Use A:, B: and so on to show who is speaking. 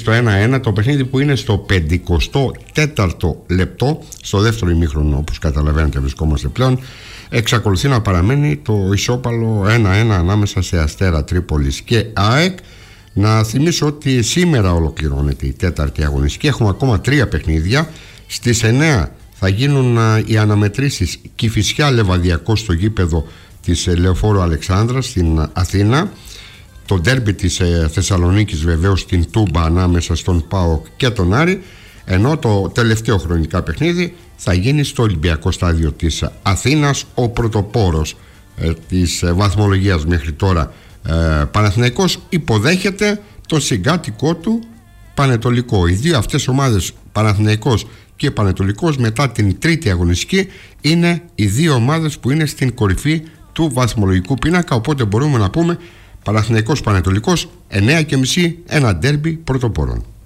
A: στο 1-1, το παιχνίδι που είναι στο 54ο λεπτό, στο δεύτερο ημίχρονο, όπως καταλαβαίνετε βρισκόμαστε πλέον. Εξακολουθεί να παραμένει το ισόπαλο 1-1 ανάμεσα σε Αστέρα Τρίπολης και ΑΕΚ. Να θυμίσω ότι σήμερα ολοκληρώνεται η τέταρτη αγωνιστική. Έχουμε ακόμα 3 παιχνίδια. Στις 9 θα γίνουν οι αναμετρήσεις Κηφισιά Λεβαδιακό στο γήπεδο της Λεωφόρου Αλεξάνδρας στην Αθήνα. Το ντέρμπι της Θεσσαλονίκης βεβαίως στην Τούμπα ανάμεσα στον ΠΑΟΚ και τον Άρη. Ενώ το τελευταίο χρονικά παιχνίδι θα γίνει στο Ολυμπιακό Στάδιο της Αθήνας. Ο πρωτοπόρος της βαθμολογίας μέχρι τώρα, Παναθηναϊκός, υποδέχεται το συγκάτοικό του Πανετολικό. Οι δύο αυτές ομάδες, Παναθηναϊκός και Πανετολικός, μετά την τρίτη αγωνιστική είναι οι δύο ομάδες που είναι στην κορυφή του βαθμολογικού πίνακα. Οπότε μπορούμε να πούμε Παναθηναϊκός Πανετολικός 9.30, ένα ντέρμπι πρωτοπόρων.